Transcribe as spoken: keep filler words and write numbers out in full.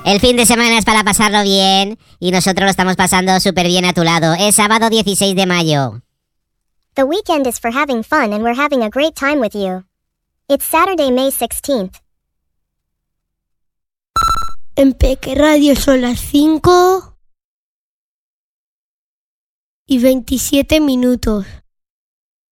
El fin de semana es para pasarlo bien y nosotros lo estamos pasando súper bien a tu lado. Es sábado dieciséis de mayo. The weekend is for having fun and we're having a great time with you. It's Saturday, May sixteenth. En Peque Radio son las cinco y veintisiete minutos.